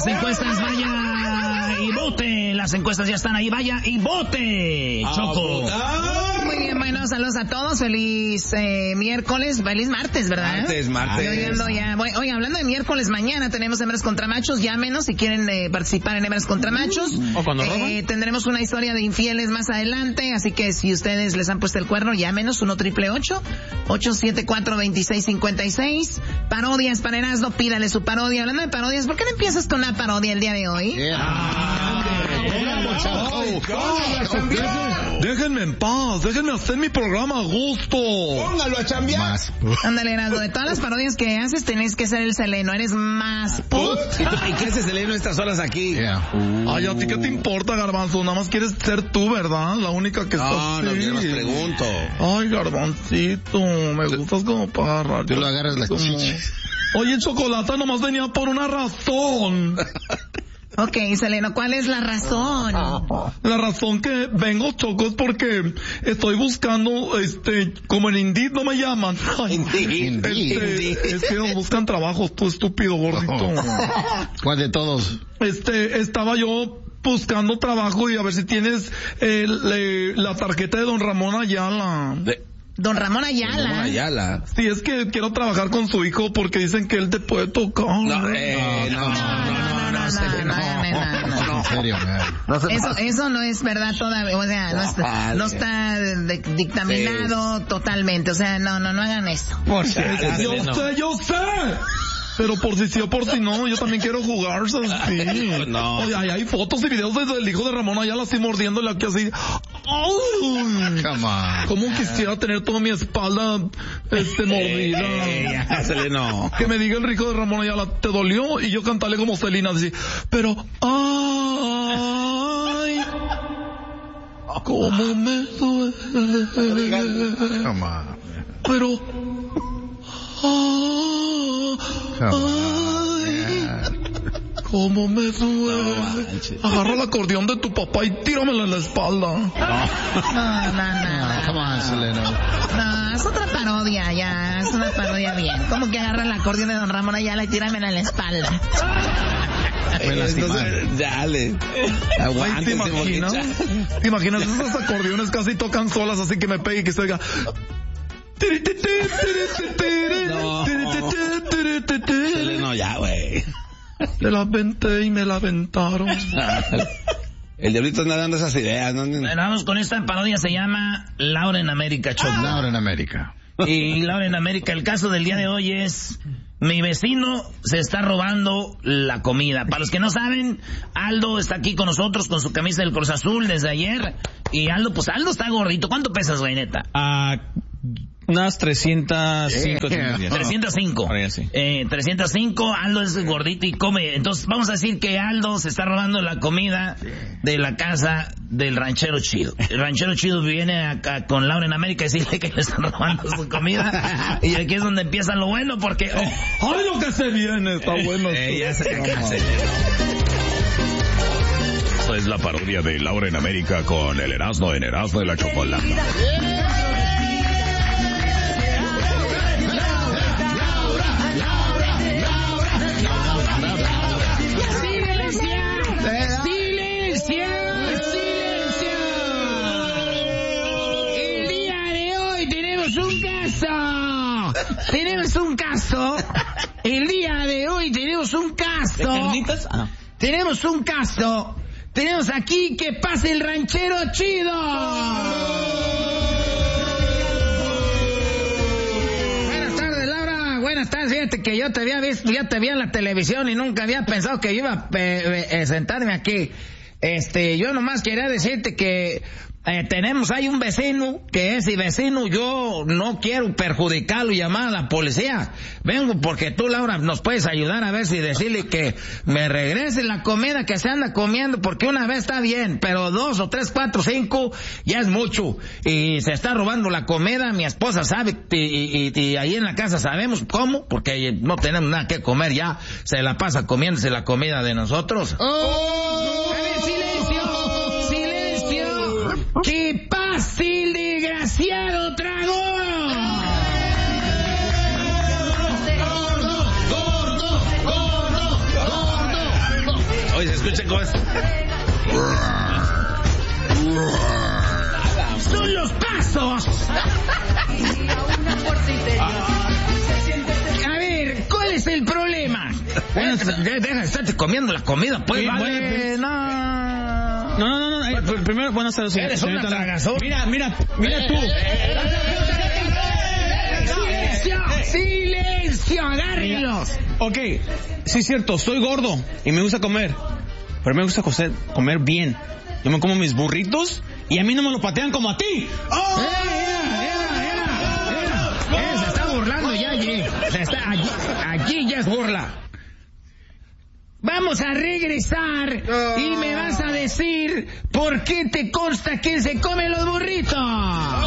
las encuestas, vaya y vote. Las encuestas ya están ahí, vaya y vote. Choco. Muy bien, bueno, saludos a todos. Feliz miércoles, feliz martes, ¿verdad? Martes. Oye, hablando de miércoles, mañana tenemos hembras contra machos. Llámenos si quieren participar en hembras contra machos. O cuando tendremos una historia de infieles más adelante, así que si ustedes les han puesto el cuerno, llámenos 1-888-874-2656. Parodias para Erasmo, pídale su parodia. Hablando de parodias, ¿por qué no empiezas con una parodia el día de hoy? Déjenme en paz, déjenme hacer mi programa a gusto. Póngalo a chambear. Ándale, Erasmo, de todas las parodias que haces tenés que ser el Seleno, eres más put. ¿Y qué hace Seleno estas horas aquí? Ay, ¿a ti qué te importa, Garbanzo? Nada más quieres ser tú, ¿verdad? La única que está No, yo más pregunto. Ay, Garbancito, me gustas como para... Tú lo agarras la chicha. Oye, Chocolata nomás venía por una razón. Ok, Seleno, ¿cuál es la razón? La razón que vengo, Choco, es porque estoy buscando, como en Indeed no me llaman. Ay, Indeed. Es que no buscan trabajos, tú estúpido gordito. ¿Cuál de todos? Estaba yo buscando trabajo y a ver si tienes la tarjeta de Don Ramón Ayala. Don Ramón Ayala. Sí, es que quiero trabajar con su hijo porque dicen que él te puede tocar. No. En serio, Eso no es verdad todavía, o sea, no está dictaminado totalmente, o sea, no hagan eso. Yo sé. Pero por si sí o por si no, yo también quiero jugar, ¿sabes? Sí. No. Oye, hay fotos y videos del hijo de Ramón Ayala así mordiéndole aquí así. ¡Ay! Come on. ¿Cómo quisiera tener toda mi espalda mordida? Seleno. Que me diga el hijo de Ramón Ayala, ¿te dolió? Y yo cantarle como Selena, así, pero ¡ay! ¿Cómo me duele? Come on. Pero ay, cómo me duele. Agarra el acordeón de tu papá y tíramelo en la espalda. No. Come on, Seleno. No, es otra parodia, ya, es una parodia bien. ¿Cómo que agarra el acordeón de Don Ramón Ayala y tíramelo en la espalda? Entonces, dale. Ay, ¿te imaginas? Esos acordeones casi tocan solas, así que me pegue y que se oiga. No, ya, güey. Te la aventé y me la aventaron. El diablito anda dando esas ideas, ¿no? Bueno, vamos con esta parodia, se llama Laura en América, Choco. Laura en América. Y Laura en América, el caso del día de hoy es: mi vecino se está robando la comida. Para los que no saben, Aldo está aquí con nosotros con su camisa del Cruz Azul desde ayer. Y Aldo está gordito. ¿Cuánto pesas, güey, neta? Unas 305. 305. 305, Aldo es gordito y come. Entonces vamos a decir que Aldo se está robando la comida de la casa del ranchero chido. El ranchero chido viene acá con Laura en América y decirle que le están robando su comida. Y aquí es donde empieza lo bueno porque... ¡Ay, lo que se viene! Está bueno. Ya se canse. Esta es la parodia de Laura en América con el Erasmo en Erasmo de la Chocolata. Tenemos un caso. El día de hoy tenemos un caso. Tenemos un caso. Tenemos aquí que pase el ranchero chido. Buenas tardes, Laura. Buenas tardes. Fíjate que yo te había visto, ya te vi en la televisión y nunca había pensado que iba a sentarme aquí. Yo nomás quería decirte que hay un vecino que ese vecino yo no quiero perjudicarlo y llamar a la policía. Vengo porque tú, Laura, nos puedes ayudar a ver si decirle que me regrese la comida que se anda comiendo, porque una vez está bien, pero 2 o 3, 4, 5 ya es mucho. Y se está robando la comida, mi esposa sabe, y ahí en la casa sabemos cómo, porque no tenemos nada que comer ya, se la pasa comiéndose la comida de nosotros. ¡Oh! A ver, silencio. ¡Qué pase el desgraciado tragón! Checo. Son los pasos. A ver, ¿cuál es el problema? Bueno, deja de estarte comiendo la comida, pues. Sí, Vale, no. No. Primero, buenas tardes, Eres una señorita. tragazón. Mira tú. ¡Silencio! ¡Agárrenlos! Ok, sí es cierto, soy gordo y me gusta comer. Pero me gusta comer bien. Yo me como mis burritos y a mí no me lo patean como a ti. ¡Oh! Se está burlando ya allí. Allí ya es burla. Vamos a regresar y me vas a decir por qué te consta que se come los burritos.